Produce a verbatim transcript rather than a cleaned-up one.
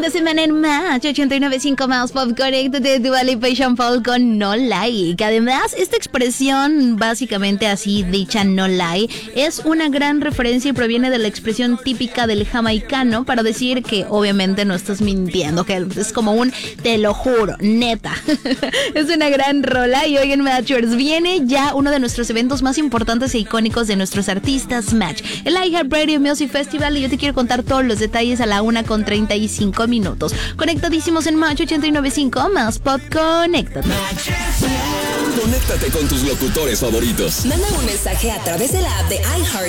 de semana en Match ochenta y nueve punto cinco más Pop Connect de Dua Lipa y Sean Paul con No Lie. Que además, esta expresión, básicamente así dicha No Lie, es una gran referencia y proviene de la expresión típica del jamaicano para decir que obviamente no estás mintiendo, que es como un te lo juro, neta. Es una gran rola y hoy en Matchers viene ya uno de nuestros eventos más importantes e icónicos de nuestros artistas Match, el iHeartRadio Music Festival, y yo te quiero contar todos los detalles a la una con treinta y cinco minutos. Conectadísimos en Match ochenta y nueve punto cinco más Pop Connect. Conéctate con tus locutores favoritos. Manda un mensaje a través de la app de iHeart